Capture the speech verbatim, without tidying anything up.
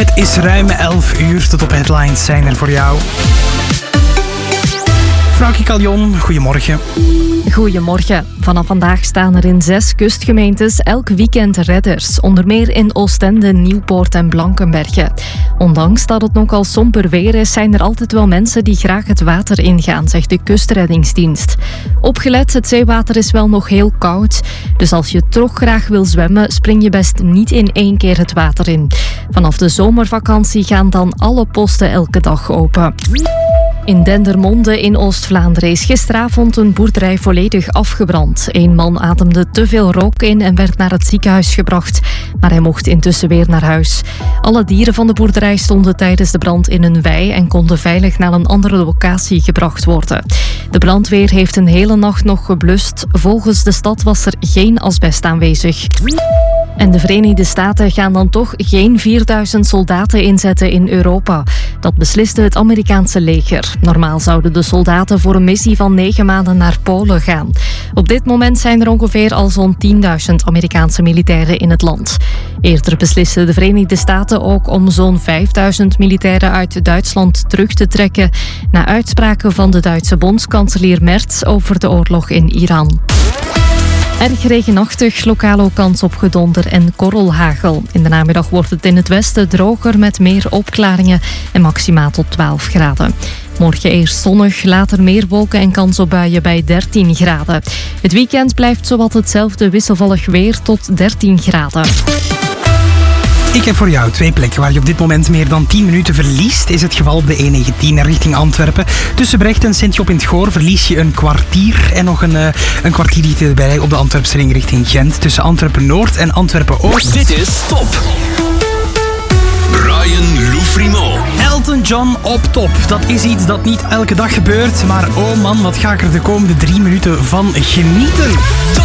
Het is ruim elf uur, tot op Headlines zijn er voor jou. Frauke Caljon, goedemorgen. Goedemorgen. Vanaf vandaag staan er in zes kustgemeentes elk weekend redders. Onder meer in Oostende, Nieuwpoort en Blankenberge. Ondanks dat het nogal somber weer is, zijn er altijd wel mensen die graag het water ingaan, zegt de kustreddingsdienst. Opgelet, het zeewater is wel nog heel koud. Dus als je toch graag wil zwemmen, spring je best niet in één keer het water in. Vanaf de zomervakantie gaan dan alle posten elke dag open. In Dendermonde in Oost-Vlaanderen is gisteravond een boerderij volledig afgebrand. Eén man ademde te veel rook in en werd naar het ziekenhuis gebracht. Maar hij mocht intussen weer naar huis. Alle dieren van de boerderij stonden tijdens de brand in een wei en konden veilig naar een andere locatie gebracht worden. De brandweer heeft een hele nacht nog geblust. Volgens de stad was er geen asbest aanwezig. En de Verenigde Staten gaan dan toch geen vierduizend soldaten inzetten in Europa. Dat besliste het Amerikaanse leger. Normaal zouden de soldaten voor een missie van negen maanden naar Polen gaan. Op dit moment zijn er ongeveer al zo'n tienduizend Amerikaanse militairen in het land. Eerder beslisten de Verenigde Staten ook om zo'n vijfduizend militairen uit Duitsland terug te trekken, na uitspraken van de Duitse bondskanselier Merz over de oorlog in Iran. Erg regenachtig, lokaal ook kans op gedonder en korrelhagel. In de namiddag wordt het in het westen droger met meer opklaringen en maximaal tot twaalf graden. Morgen eerst zonnig, later meer wolken en kans op buien bij dertien graden. Het weekend blijft zowat hetzelfde wisselvallig weer tot dertien graden. Ik heb voor jou twee plekken waar je op dit moment meer dan tien minuten verliest. Is het geval op de E negentien richting Antwerpen. Tussen Brecht en Sint-Job in het Goor verlies je een kwartier. En nog een, uh, een kwartier erbij op de Antwerpsring richting Gent. Tussen Antwerpen-Noord en Antwerpen-Oost. Dit is Top. Brian Loufrimo. Elton John op top. Dat is iets dat niet elke dag gebeurt. Maar oh man, wat ga ik er de komende drie minuten van genieten.